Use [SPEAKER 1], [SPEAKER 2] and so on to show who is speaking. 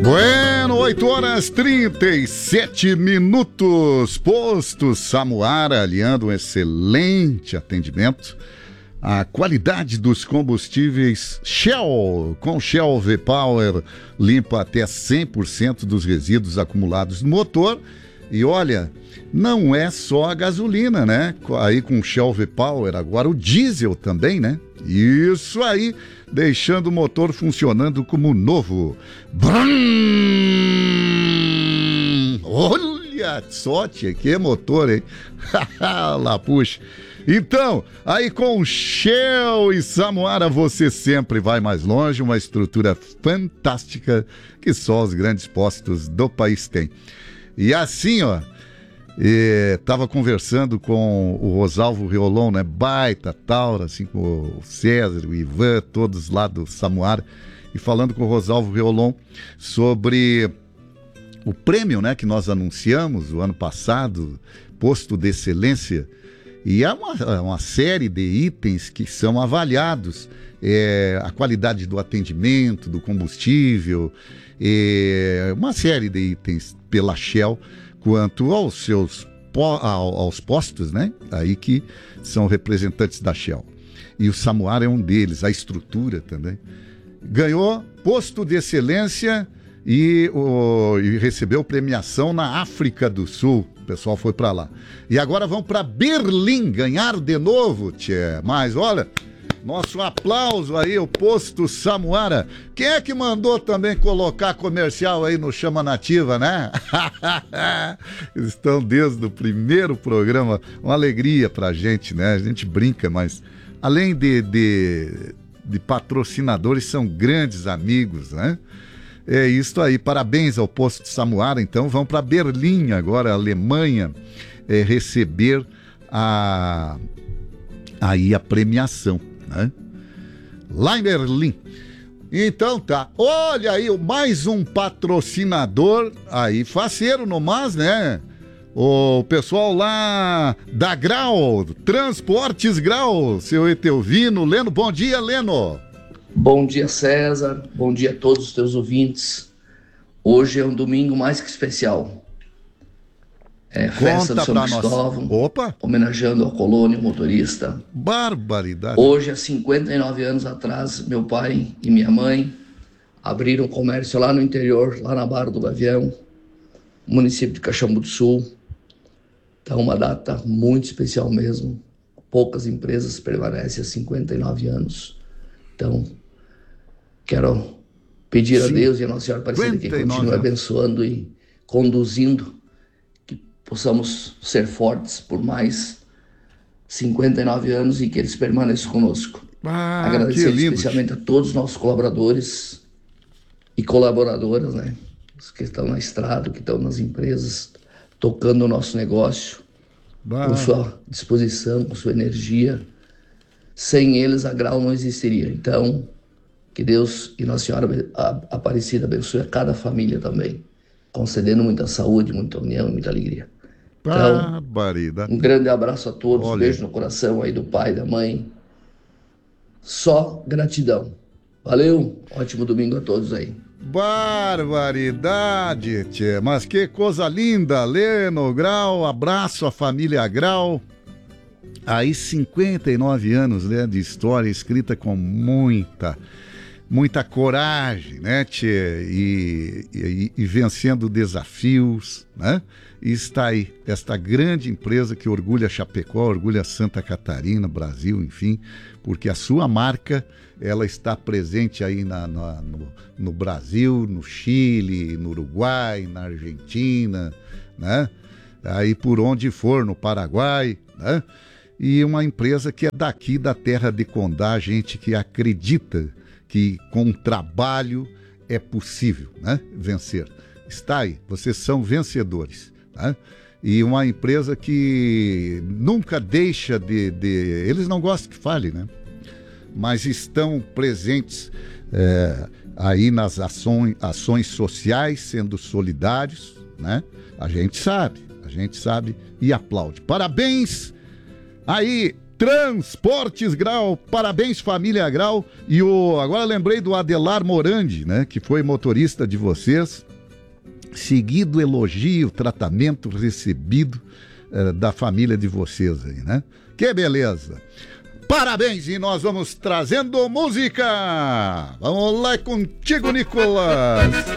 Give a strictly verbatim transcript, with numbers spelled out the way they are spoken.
[SPEAKER 1] Bueno, oito horas trinta e sete minutos. Posto Samuara, aliando um excelente atendimento. A qualidade dos combustíveis Shell, com Shell V-Power, limpa até cem por cento dos resíduos acumulados no motor. E olha, não é só a gasolina, né? Aí com Shell V-Power, agora o diesel também, né? Isso aí, deixando o motor funcionando como novo. Brum! Olha só, tia, que motor, hein? Lá, puxa. Então, aí com Shell e Samuara você sempre vai mais longe, uma estrutura fantástica que só os grandes postos do país têm. E assim, ó, estava conversando com o Rosalvo Riolon, né, baita Taura, assim, com o César, o Ivan, todos lá do Samuara, e falando com o Rosalvo Riolon sobre o prêmio, né, que nós anunciamos o ano passado, Posto de Excelência. E há uma, uma série de itens que são avaliados, é, a qualidade do atendimento, do combustível, é, uma série de itens pela Shell quanto aos seus aos postos, né? Aí que são representantes da Shell. E o Samuara é um deles, a estrutura também. Ganhou posto de excelência e, o, e recebeu premiação na África do Sul. O pessoal foi para lá. E agora vão para Berlim ganhar de novo, tchê. Mas olha, nosso aplauso aí, o posto Samuara. Quem é que mandou também colocar comercial aí no Chama Nativa, né? Eles estão desde o primeiro programa. Uma alegria pra gente, né? A gente brinca, mas além de, de, de patrocinadores, são grandes amigos, né? É isso aí, parabéns ao posto Samuara. Então vão para Berlim agora, Alemanha, é, receber a, aí a premiação, né? Lá em Berlim. Então tá, olha aí, mais um patrocinador aí, faceiro no mas, né? O pessoal lá da Grau, Transportes Grau, seu Etelvino, Leno, bom dia, Leno.
[SPEAKER 2] Bom dia, César. Bom dia a todos os teus ouvintes. Hoje é um domingo mais que especial. É festa do São Cristóvão,
[SPEAKER 1] Opa.
[SPEAKER 2] homenageando ao Colônia, o motorista.
[SPEAKER 1] Barbaridade.
[SPEAKER 2] Hoje, há cinquenta e nove anos atrás, meu pai e minha mãe abriram um comércio lá no interior, lá na Barra do Gavião, município de Caxambu do Sul. Então, uma data muito especial mesmo. Poucas empresas permanecem há cinquenta e nove anos. Então, quero pedir Sim. a Deus e a Nossa Senhora Aparecida que continue abençoando e conduzindo, que possamos ser fortes por mais cinquenta e nove anos e que eles permaneçam conosco.
[SPEAKER 1] Ah,
[SPEAKER 2] agradecer especialmente a todos os nossos colaboradores e colaboradoras, né? Os que estão na estrada, que estão nas empresas, tocando o nosso negócio, bah. com sua disposição, com sua energia. Sem eles, a Grau não existiria. Então, que Deus e Nossa Senhora Aparecida abençoe a cada família também, concedendo muita saúde, muita união e muita alegria. Então, um grande abraço a todos, Olha. um beijo no coração aí do pai, da mãe. Só gratidão. Valeu, ótimo domingo a todos aí.
[SPEAKER 1] Barbaridade, tchê. Mas que coisa linda, Leno, Grau, abraço à família Grau. Aí cinquenta e nove anos, né, de história escrita com muita, muita coragem, né, tchê, e, e, e vencendo desafios, né? E está aí, esta grande empresa que orgulha Chapecó, orgulha Santa Catarina, Brasil, enfim, porque a sua marca, ela está presente aí na, na, no, no Brasil, no Chile, no Uruguai, na Argentina, né? Aí por onde for, no Paraguai, né? E uma empresa que é daqui da terra de Condá, gente que acredita que com trabalho é possível, né, vencer. Está aí, vocês são vencedores, né? E uma empresa que nunca deixa de, de... Eles não gostam que fale, né? Mas estão presentes é, aí nas ações, ações sociais, sendo solidários, né? A gente sabe, a gente sabe e aplaude. Parabéns! Aí, Transportes Grau, parabéns família Grau. E o, agora lembrei do Adelar Morandi, né, que foi motorista de vocês. Seguido elogio, tratamento recebido uh, da família de vocês aí, né? Que beleza. Parabéns, e nós vamos trazendo música. Vamos lá contigo, Nicolas.